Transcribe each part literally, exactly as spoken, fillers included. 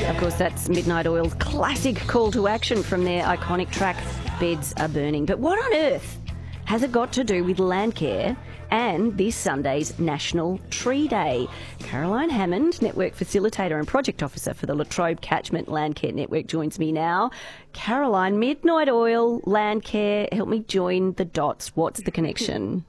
Of course, that's Midnight Oil's classic call to action from their iconic track, Beds Are Burning. But what on earth has it got to do with Landcare and this Sunday's National Tree Day? Caroline Hammond, Network Facilitator and Project Officer for the Latrobe Catchment Landcare Network, joins me now. Caroline, Midnight Oil, Landcare, help me join the dots. What's the connection?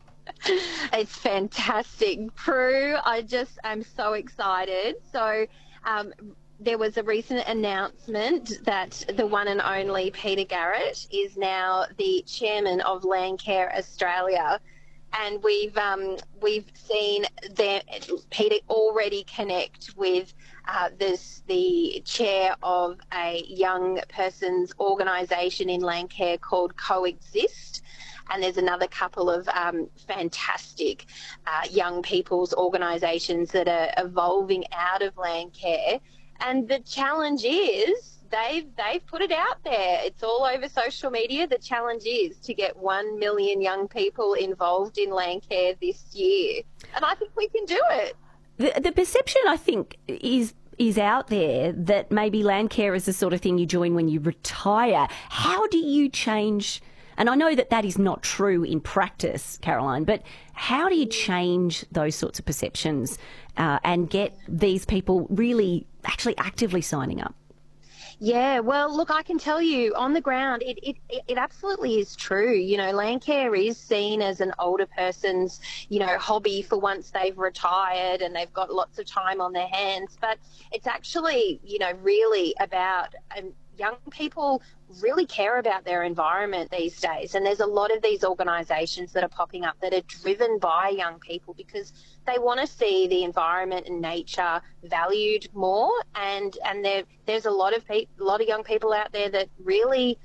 It's fantastic, Prue. I just am so excited. So um, there was a recent announcement that the one and only Peter Garrett is now the chairman of Landcare Australia. And we've um, we've seen them, Peter already connect with uh, this the chair of a young person's organisation in Landcare called Coexist. And there's another couple of um, fantastic uh, young people's organisations that are evolving out of Landcare. And the challenge is they've they've put it out there. It's all over social media. The challenge is to get one million young people involved in Landcare this year. And I think we can do it. The, the perception, I think, is is out there that maybe Landcare is the sort of thing you join when you retire. How do you change... And I know that that is not true in practice, Caroline, but how do you change those sorts of perceptions uh, and get these people really actually actively signing up? Yeah, well, look, I can tell you on the ground, it, it, it absolutely is true. You know, Landcare is seen as an older person's, you know, hobby for once they've retired and they've got lots of time on their hands. But it's actually, you know, really about um, young people really care about their environment these days. And there's a lot of these organisations that are popping up that are driven by young people because they want to see the environment and nature valued more. And and there there's a lot of pe- a lot of young people out there that really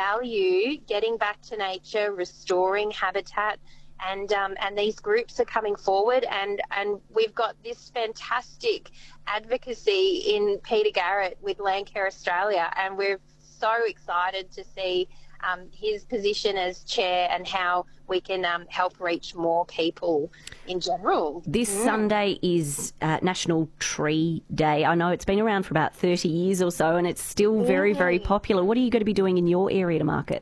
value getting back to nature, restoring habitat. And um, and these groups are coming forward, and, and we've got this fantastic advocacy in Peter Garrett with Landcare Australia, and we're so excited to see um, his position as chair and how we can um, help reach more people in general. This mm. Sunday is uh, National Tree Day. I know it's been around for about thirty years or so, and it's still very, mm. very popular. What are you going to be doing in your area to market?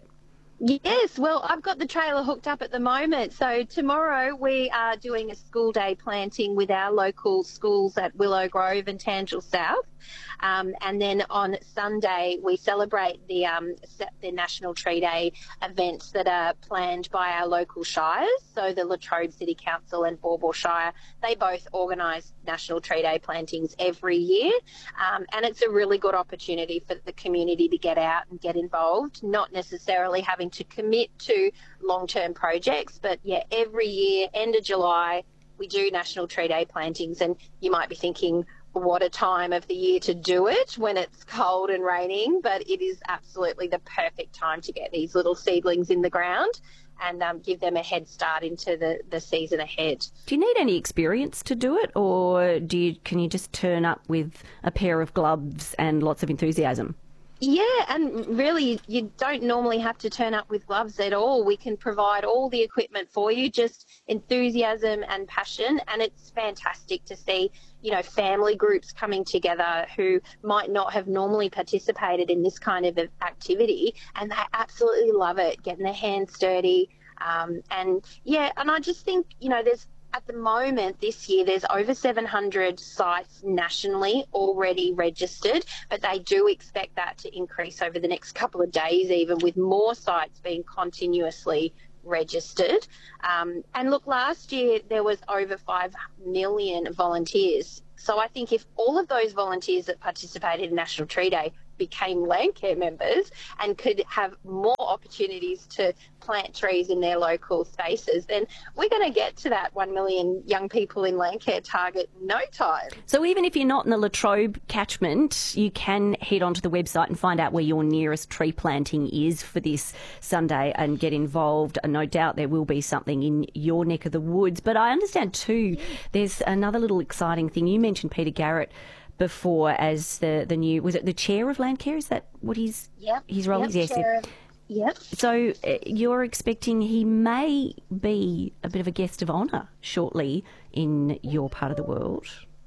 Yes, well, I've got the trailer hooked up at the moment. So tomorrow we are doing a school day planting with our local schools at Willow Grove and Tangel South. Um, and then on Sunday we celebrate the um, the National Tree Day events that are planned by our local shires. So the Latrobe City Council and Baw Baw Shire, they both organise National Tree Day plantings every year. Um, and it's a really good opportunity for the community to get out and get involved, not necessarily having to commit to long-term projects. But, yeah, every year, end of July, we do National Tree Day plantings. And you might be thinking, what a time of the year to do it when it's cold and raining, but it is absolutely the perfect time to get these little seedlings in the ground and um, give them a head start into the, the season ahead. Do you need any experience to do it, or do you, can you just turn up with a pair of gloves and lots of enthusiasm? Yeah, and really you don't normally have to turn up with gloves at all. We can provide all the equipment for you, just enthusiasm and passion, and it's fantastic to see, you know, family groups coming together who might not have normally participated in this kind of activity, and they absolutely love it, getting their hands dirty. Um, and, yeah, and I just think, you know, there's at the moment this year there's over seven hundred sites nationally already registered, but they do expect that to increase over the next couple of days, even with more sites being continuously registered. Um, and look, last year there was over five million volunteers. So I think if all of those volunteers that participated in National Tree Day became Landcare members and could have more opportunities to plant trees in their local spaces, then we're going to get to that one million young people in Landcare target in no time. So even if you're not in the Latrobe catchment, you can head onto the website and find out where your nearest tree planting is for this Sunday and get involved. And no doubt there will be something in your neck of the woods. But I understand too, there's another little exciting thing. You mentioned Peter Garrett before as the, the new, was it the chair of Landcare? Is that what his, yep. his role yep, is? Yes. Chair. Yep. So uh, you're expecting he may be a bit of a guest of honour shortly in your part of the world?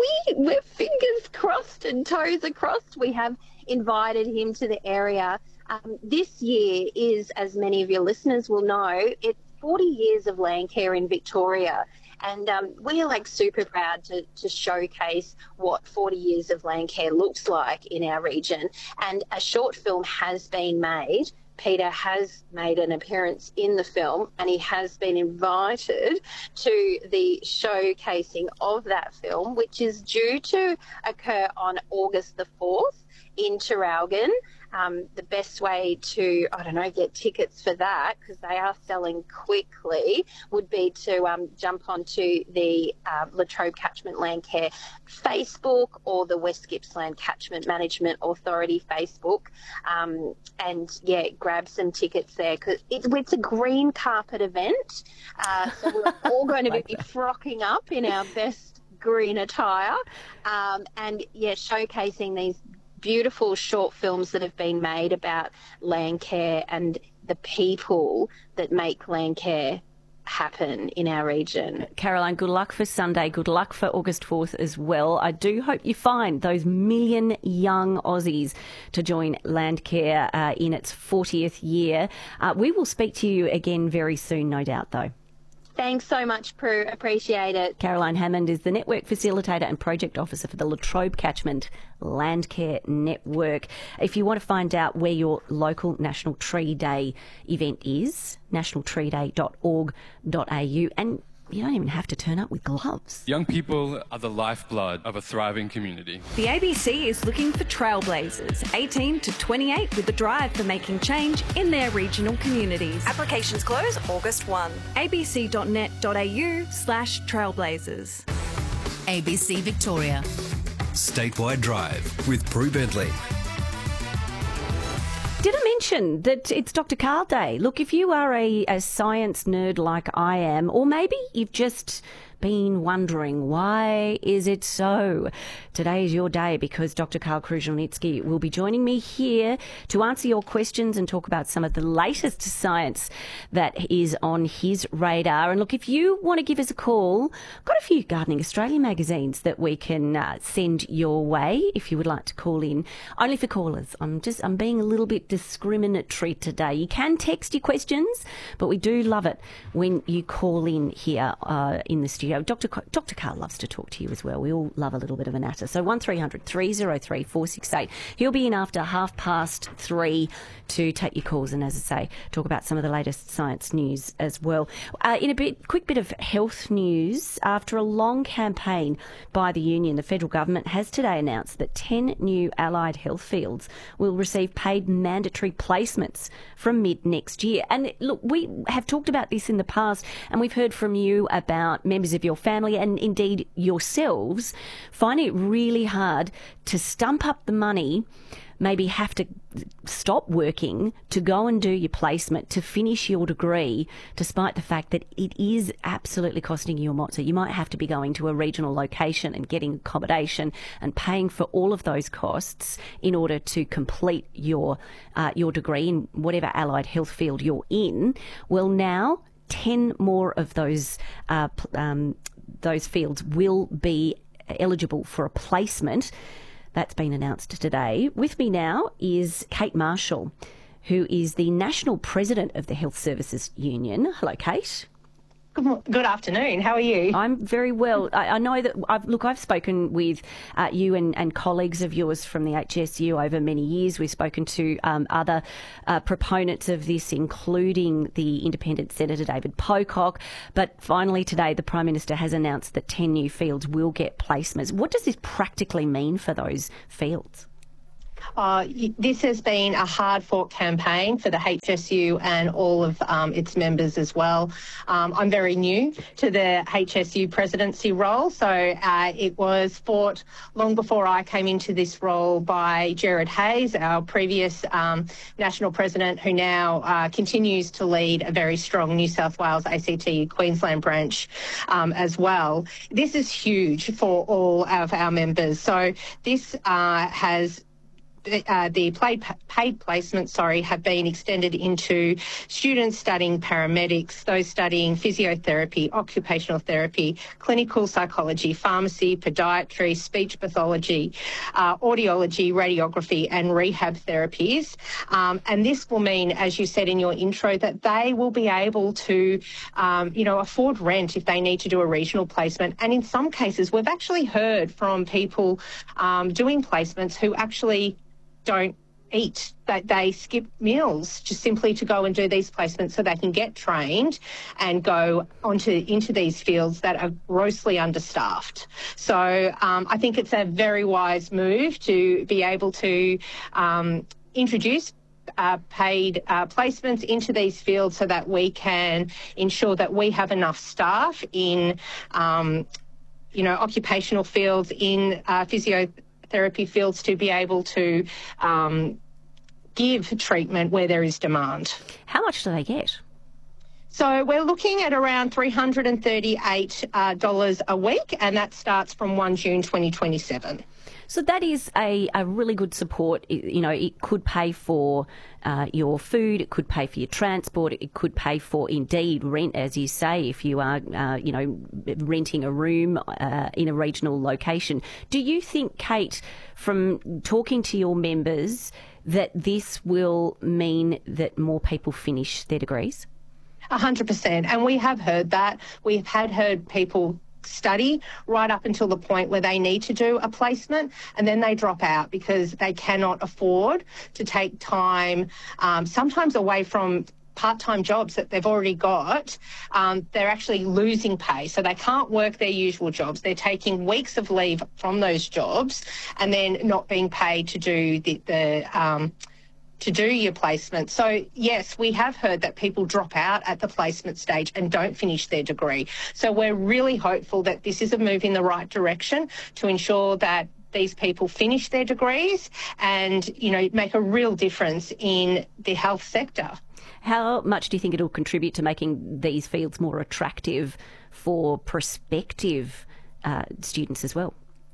we, we're fingers crossed and toes crossed. We have invited him to the area. Um, this year is, as many of your listeners will know, it's forty years of Landcare in Victoria. And um, we're like super proud to, to showcase what forty years of Landcare looks like in our region. And a short film has been made. Peter has made an appearance in the film, and he has been invited to the showcasing of that film, which is due to occur on August the fourth in Traralgon. Um, the best way to, I don't know, get tickets for that, because they are selling quickly, would be to um, jump onto the uh, Latrobe Catchment Landcare Facebook or the West Gippsland Catchment Management Authority Facebook, um, and, yeah, grab some tickets there, because it, it's a green carpet event, uh, so we're all going to be frocking up in our best green attire, um, and, yeah, showcasing these beautiful short films that have been made about Landcare and the people that make Landcare happen in our region. Caroline, good luck for Sunday. Good luck for August fourth as well. I do hope you find those million young Aussies to join Landcare uh, in its fortieth year. Uh, we will speak to you again very soon, no doubt, though. Thanks so much, Prue. Appreciate it. Caroline Hammond is the Network Facilitator and Project Officer for the Latrobe Catchment Landcare Network. If you want to find out where your local National Tree Day event is, national tree day dot org dot a u, and you don't even have to turn up with gloves. Young people are the lifeblood of a thriving community. The A B C is looking for trailblazers, eighteen to twenty-eight, with a drive for making change in their regional communities. Applications close August first. a b c dot net dot a u slash trailblazers. A B C Victoria. Statewide Drive with Prue Bentley. Did I mention that it's Doctor Karl Day? Look, if you are a, a science nerd like I am, or maybe you've just been wondering, why is it so? Today is your day, because Doctor Karl Kruszelnicki will be joining me here to answer your questions and talk about some of the latest science that is on his radar. And look, if you want to give us a call, I've got a few Gardening Australia magazines that we can uh, send your way if you would like to call in. Only for callers. I'm just, I'm being a little bit discriminatory today. You can text your questions, but we do love it when you call in here uh, in the studio. Doctor Doctor Karl loves to talk to you as well. We all love a little bit of a natter. So one three hundred three oh three four six eight. He'll be in after half past three to take your calls and, as I say, talk about some of the latest science news as well. Uh, in a bit, quick bit of health news. After a long campaign by the union, the federal government has today announced that ten new allied health fields will receive paid mandatory placements from mid next year. And look, we have talked about this in the past, and we've heard from you about members of your family and indeed yourselves finding it really hard to stump up the money, maybe have to stop working to go and do your placement, to finish your degree, despite the fact that it is absolutely costing you a lot. So you might have to be going to a regional location and getting accommodation and paying for all of those costs in order to complete your uh, your degree in whatever allied health field you're in. Well, now ten more of those uh, um, those fields will be eligible for a placement. That's been announced today. With me now is Kate Marshall, who is the National President of the Health Services Union. Hello, Kate. Good, good afternoon. How are you? I'm very well. I, I know that, I've, look, I've spoken with uh, you and, and colleagues of yours from the H S U over many years. We've spoken to um, other uh, proponents of this, including the Independent Senator David Pocock. But finally today, the Prime Minister has announced that ten new fields will get placements. What does this practically mean for those fields? Uh, this has been a hard-fought campaign for the H S U and all of um, its members as well. Um, I'm very new to the H S U presidency role, so uh, it was fought long before I came into this role by Gerard Hayes, our previous um, national president, who now uh, continues to lead a very strong New South Wales A C T Queensland branch um, as well. This is huge for all of our members. So this uh, has Uh, the paid, paid placements, sorry, have been extended into students studying paramedics, those studying physiotherapy, occupational therapy, clinical psychology, pharmacy, podiatry, speech pathology, uh, audiology, radiography and rehab therapies. Um, and this will mean, as you said in your intro, that they will be able to, um, you know, afford rent if they need to do a regional placement. And in some cases, we've actually heard from people um, doing placements who actually don't eat, that they skip meals just simply to go and do these placements so they can get trained and go onto into these fields that are grossly understaffed. So um, I think it's a very wise move to be able to um, introduce Uh, paid uh, placements into these fields so that we can ensure that we have enough staff in, um, you know, occupational fields, in uh, physiotherapy fields to be able to um, give treatment where there is demand. How much do they get? So we're looking at around three hundred thirty-eight dollars uh, a week, and that starts from first of June twenty twenty-seven. So that is a, a really good support. It, you know, it could pay for uh, your food, it could pay for your transport, it could pay for, indeed, rent, as you say, if you are, uh, you know, renting a room uh, in a regional location. Do you think, Kate, from talking to your members, that this will mean that more people finish their degrees? A hundred percent. And we have heard that. We've had heard people study right up until the point where they need to do a placement, and then they drop out because they cannot afford to take time, um, sometimes away from part-time jobs that they've already got. Um, they're actually losing pay, so they can't work their usual jobs. They're taking weeks of leave from those jobs and then not being paid to do the, the um, to do your placement. So yes, we have heard that people drop out at the placement stage and don't finish their degree. So we're really hopeful that this is a move in the right direction to ensure that these people finish their degrees and, you know, make a real difference in the health sector. How much do you think it'll contribute to making these fields more attractive for prospective uh, students as well?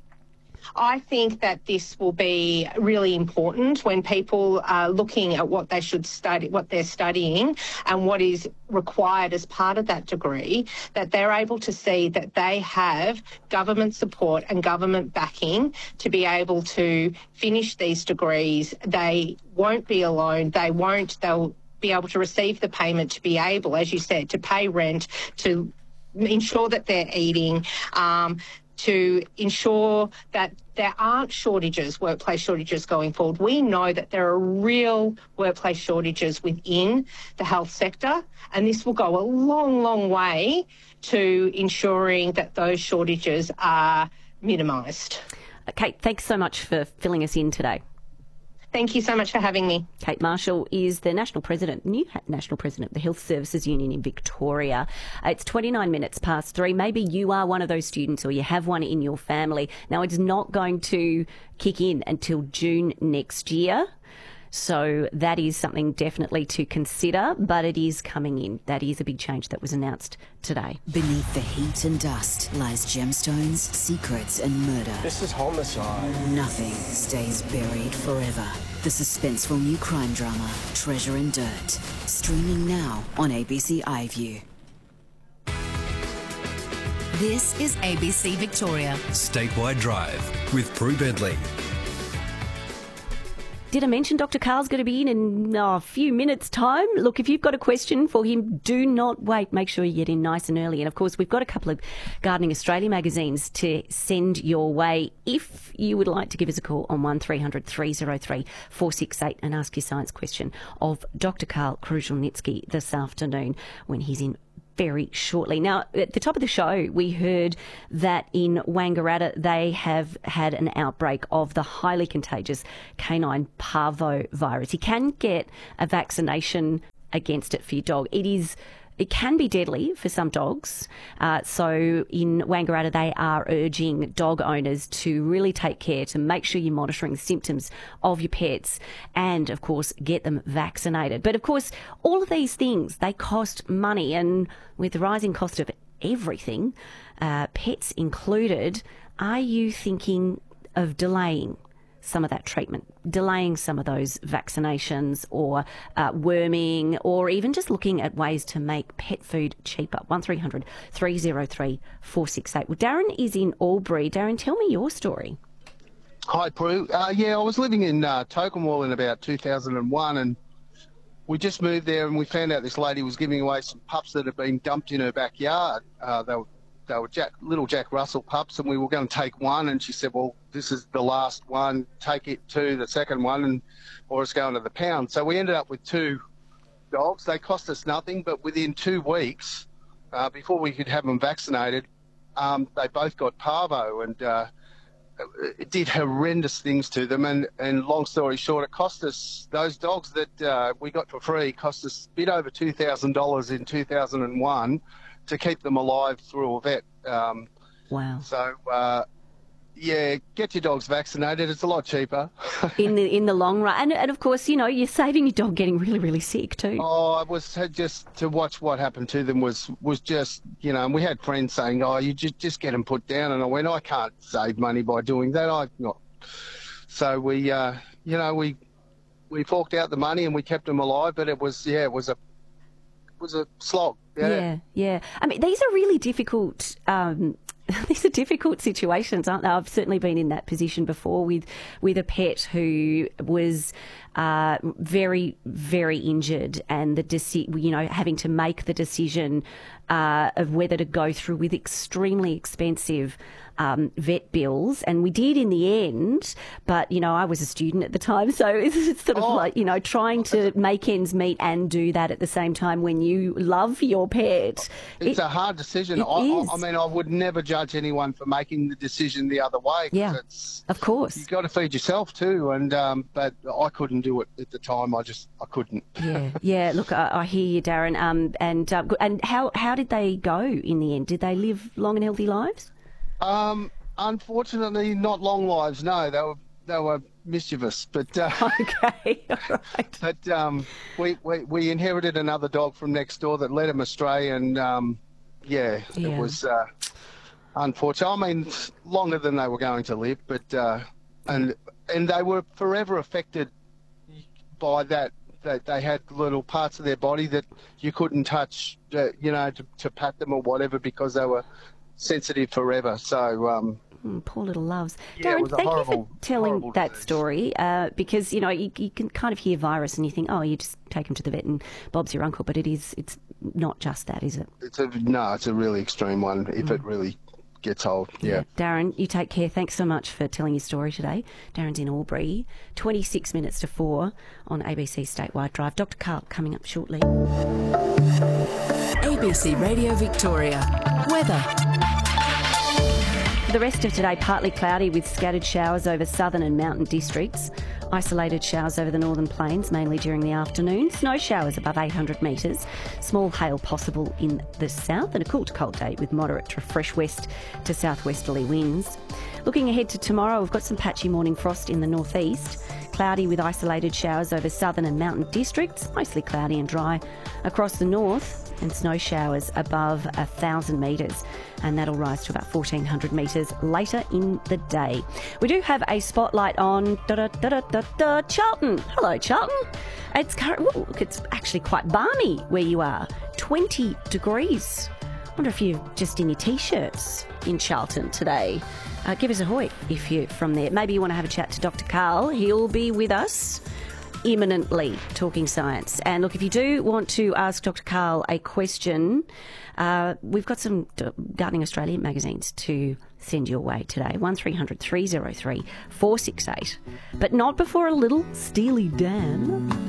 I think that this will be really important when people are looking at what they should study, what they're studying and what is required as part of that degree, that they're able to see that they have government support and government backing to be able to finish these degrees. They won't be alone. They won't, they'll be able to receive the payment to be able, as you said, to pay rent, to ensure that they're eating, um, to ensure that there aren't shortages, workplace shortages going forward. We know that there are real workplace shortages within the health sector, and this will go a long, long way to ensuring that those shortages are minimised. Kate, thanks so much for filling us in today. Thank you so much for having me. Kate Marshall is the National President, new National President of the Health Services Union in Victoria. It's twenty-nine minutes past three. Maybe you are one of those students or you have one in your family. Now, it's not going to kick in until June next year. So that is something definitely to consider, but it is coming in. That is a big change that was announced today. Beneath the heat and dust lies gemstones, secrets and murder. This is homicide. Nothing stays buried forever. The suspenseful new crime drama, Treasure and Dirt. Streaming now on A B C iView. This is A B C Victoria. Statewide Drive with Prue Bentley. Did I mention Doctor Karl's going to be in in oh, a few minutes' time? Look, if you've got a question for him, do not wait. Make sure you get in nice and early. And, of course, we've got a couple of Gardening Australia magazines to send your way if you would like to give us a call on one three hundred three oh three four six eight and ask your science question of Doctor Karl Kruszelnicki this afternoon when he's in very shortly. Now, at the top of the show, we heard that in Wangaratta they have had an outbreak of the highly contagious canine parvovirus. You can get a vaccination against it for your dog. It is It can be deadly for some dogs. Uh, so in Wangaratta, they are urging dog owners to really take care to make sure you're monitoring the symptoms of your pets and, of course, get them vaccinated. But, of course, all of these things, they cost money. And with the rising cost of everything, uh, pets included, are you thinking of delaying some of that treatment, delaying some of those vaccinations or uh, worming, or even just looking at ways to make pet food cheaper. one three hundred three oh three four six eight. Well, Darren is in Albury. Darren, tell me your story. Hi, Prue. Uh, yeah, I was living in uh, Tocumwal in about two thousand one, and we just moved there, and we found out this lady was giving away some pups that had been dumped in her backyard. Uh, they were They were Jack, little Jack Russell pups, and we were going to take one, and she said, well, this is the last one, take it to the second one, and or it's going to the pound. So we ended up with two dogs. They cost us nothing, but within two weeks, uh, before we could have them vaccinated, um, they both got parvo, and uh, it did horrendous things to them. And, and long story short, it cost us, those dogs that uh, we got for free cost us a bit over two thousand dollars in two thousand one to keep them alive through a vet. Um, wow. So, uh, yeah, get your dogs vaccinated. It's a lot cheaper. in the in the long run. And, and, of course, you know, you're saving your dog getting really, really sick too. Oh, I was just to watch what happened to them was, was just, you know, and we had friends saying, oh, you just, just get them put down. And I went, I can't save money by doing that. I not. So we, uh, you know, we we forked out the money and we kept them alive. But it was, yeah, it was a, it was a slog. Yeah. yeah, yeah. I mean, these are really difficult. Um, these are difficult situations, aren't they? I've certainly been in that position before with with a pet who was uh, very, very injured, and the deci- you know, having to make the decision uh, of whether to go through with extremely expensive um, vet bills, and we did in the end. But you know, I was a student at the time, so it's sort of oh. like, you know, trying to make ends meet and do that at the same time when you love your pet. It's it, a hard decision. It I, is. I, I mean, I would never judge anyone for making the decision the other way. Yeah, it's, of course. You've got to feed yourself too, and um, but I couldn't do it at the time. I just I couldn't. Yeah, yeah. Look, I, I hear you, Darren. Um, and uh, and how how did they go in the end? Did they live long and healthy lives? Um, unfortunately, not long lives. No, they were they were mischievous, but uh, okay, all right. But um, we, we we inherited another dog from next door that led him astray, and um, yeah, yeah, it was uh, unfortunate. I mean, longer than they were going to live, but uh, and and they were forever affected by that. That they had little parts of their body that you couldn't touch, uh, you know, to, to pat them or whatever, because they were sensitive forever. So. Um, Mm, poor little loves. Yeah, Darren, thank horrible, you for telling that disease. story, uh, because, you know, you, you can kind of hear virus and you think, oh, you just take him to the vet and Bob's your uncle, but it is, it's not just that, is it? It's a, no, it's a really extreme one if mm. it really gets old, yeah. yeah. Darren, you take care. Thanks so much for telling your story today. Darren's in Albury, twenty-six minutes to four on A B C Statewide Drive. Doctor Carl coming up shortly. A B C Radio Victoria. Weather. For the rest of today, partly cloudy with scattered showers over southern and mountain districts. Isolated showers over the northern plains, mainly during the afternoon. Snow showers above eight hundred metres. Small hail possible in the south, and a cool to cold day with moderate to fresh west to southwesterly winds. Looking ahead to tomorrow, we've got some patchy morning frost in the northeast. Cloudy with isolated showers over southern and mountain districts. Mostly cloudy and dry across the north, and snow showers above one thousand metres, and that'll rise to about fourteen hundred metres later in the day. We do have a spotlight on da, da, da, da, da, da, Charlton. Hello, Charlton. It's current, ooh, look, it's actually quite balmy where you are. twenty degrees. Wonder if you're just in your t-shirts in Charlton today. Uh, give us a hoy if you're from there. Maybe you want to have a chat to Doctor Carl. He'll be with us imminently, talking science. And look, if you do want to ask Doctor Carl a question, uh, we've got some Gardening Australia magazines to send your way today. one three hundred three oh three four six eight. But not before a little Steely Dan.